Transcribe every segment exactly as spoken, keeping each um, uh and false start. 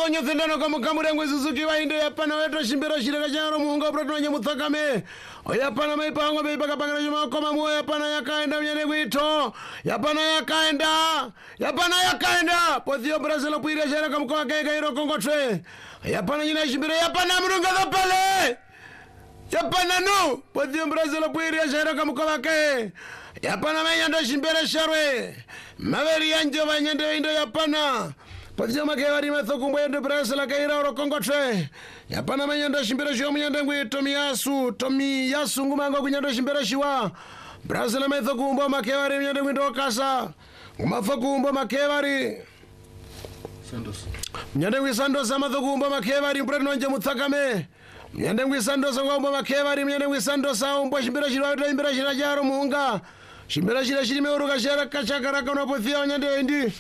onyo thindano kama kamure ngwe Suzuki wa inde yapana weto shimbira shirika charo muhunga proto wanye mutakame yapana maipango beipaka pakana juma koma muo yapana yakaenda mnyane gwito yapana yakaenda yapana yakaenda pothio Brazil puire shara kama kwa kega hiro kongotwe yapana nyina shimbira yapana mrunga dhapale yapana nu pothio Brazil puire shara kama kwa kege yapana mayando shimbira sharwe maveri yanjo vanyende indo yapana pothio makewari mathokumbo yendo Brazil kaira hiro kongotwe yapana mayando shimbira shio mnyande gwito miyasu tomi yasu ngumango kunyando shimbira shiwa Brazil mathokumbo makewari mnyande gwito kasa ngumafokumbo makewari Santos mnyande gwi Santos amathokumbo makewari mpreto nje mutakame mnyande gwi Santos ngombo makewari mnyande gwi Santos umbo shimbira shiwa to shimbira shira jaro muunga shimbira shira shirime uruka shara kachakara kana pothia nyande ndi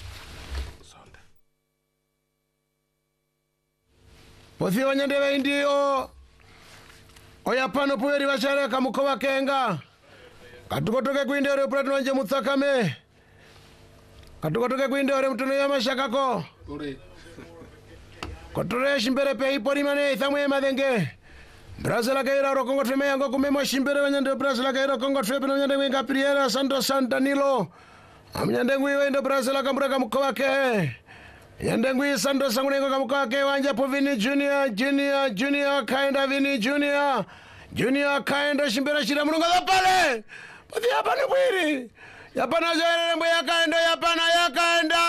pothia wanyande ndi o oyapano pueri wachare kamukowa kenga katukotoke kuindere preto nje mutakame katukotoke kuindere mtuno ya mashakako kotore shimbere pe ipori mane thamwe madenge Brazil kaira ro kongo treme yango kumemo shimbere wanyande Brazil kaira kongo treme wanyande winga Priera Santos San Danilo amnyande ngwi wende Brazil kambraka mkowa ke yande ngwi Santos sangunengo kamkowa ke wanja po Vini Junior Junior Junior kaenda Vini Junior Junior kaenda shimbere shira mununga pale pati hapa ni bwiri yapana jere mbo yakaenda yapana yakaenda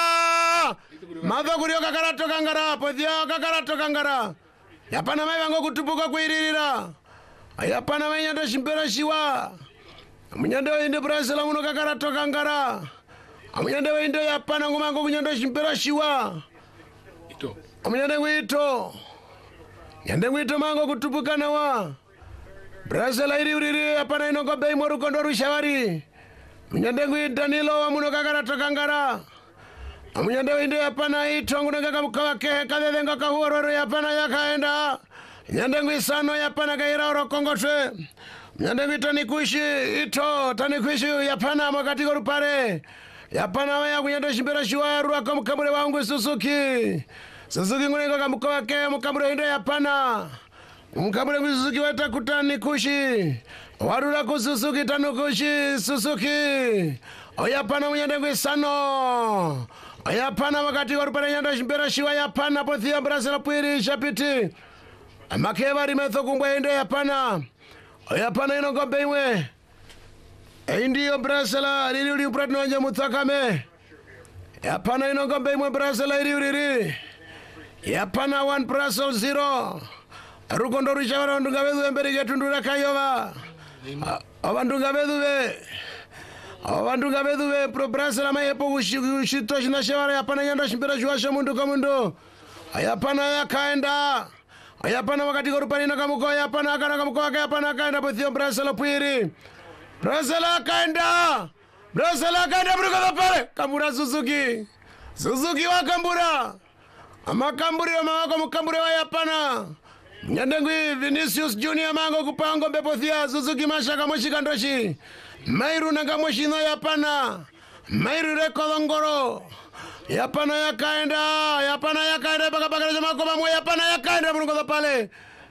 madho kurio kakarato kangara pothia kakarato kangara yapana mai wango kutupuka kuiririra yapana mai nyando shimbera shiwa munyando inde Brazil muno kakarato kangara munyando inde yapana ngumango kunyando shimbera shiwa ito munyando wito nyande wito mango kutupuka nawa Brazil iri uriri yapana inongo bei moru kondoru shawari munyando ngwi Danilo muno kakarato kangara amunyande inde yapana ito ngunega kamukawa ke kadhenga kahuoro yapana yakaenda nyande ngwisano yapana kaira oro kongotwe nyande ngito nikuishi ito tanikuishi yapana makati korupare yapana waya kunyande shimbera shiwaru akamukabure wangu Suzuki Suzuki ngunega kamukawa ke mukabure inde yapana mukabure Suzuki watakuta nikuishi warura ku Suzuki tanukuishi Suzuki oyapana munyande ngwisano ayapana wakati warupana nyanda shimbera shiwa yapana pothia Brazil puiri shapiti amakevari methokumbwa inde yapana ayapana inongombe imwe indiyo Brazil liri uri upratno wanje mutakame yapana inongombe imwe Brazil iri uriri yapana one Brazil zero rukondo rushavara ndunga vedu emberi getundura kayova avandunga vedu ve abantu gabeduwe pro Brazil amayepo ushito shinashawara yapana nyanda shimbera shwasha mundu kamundo ayapana yakaenda ayapana wakati korupani na kamuko ayapana akana kamuko ayapana akaenda pothio Brazil puiri Brazil akaenda Brazil akaenda bruka pale kambura Suzuki Suzuki wa kambura ama kamburi ama kambure wa yapana nyandengwi Vinicius Junior mango kupango bepothia Suzuki mashaka moshika ndoshi Mairu nanga moshino yapana Mairu rekolongoro yapana yakaenda yapana yakaenda baka baka jama ko bamwe yapana yakaenda mungo pale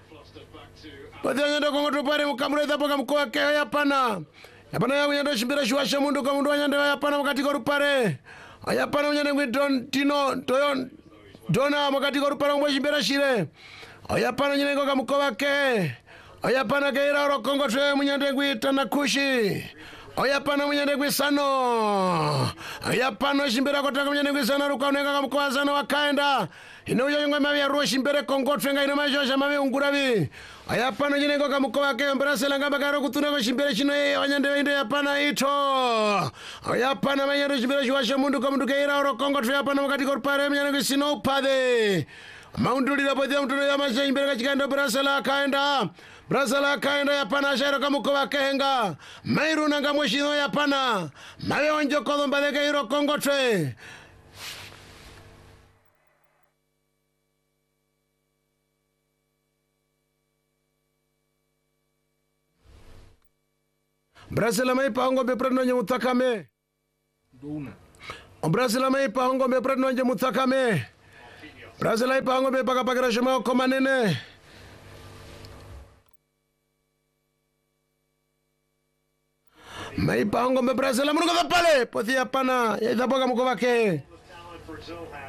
pothia nyando kongo tupare mukamure thapo kamko ke yapana yapana yangu nyando shimbira shwasha mundu kamundu nyando yapana wakati korupare yapana nyando ngwi don tino toyon dona wakati korupare mbo shimbira shire yapana nyando kamko wake oyapana kaira oro kongo twe munyande ngwi tanakushi oyapana munyande ngwi sano oyapana shimbera kotaka munyande ngwi sano rukaoneka kamkoa sano wakaenda ino uyo ngwe mawe ruo shimbere kongo twe ngaino majosha mawe unguravi oyapana nyine ngo kamkoa ke Brazil ngamba karo kutunako shimbere chino ye wanyande inde yapana ito oyapana munyande shimbere shwasha mundu kamundu kaira oro kongo twe yapana wakati korpare munyande ngwi sino upade maundulira pothia mtuno ya masha shimbere kachikando Brazil akaenda Brazil akaenda yapana shairo kamukowa kenga Mairu nanga moshino yapana mawe onjo kolomba deke iro kongo twe Brazil mai paongo be prano nye mutakame Duna Brazil mai paongo be prano nye mutakame Brazil ipango be paka pakira shoma komanene. Maipango me Brazil amunuka pale pothia pana ya idhaboga mko wake.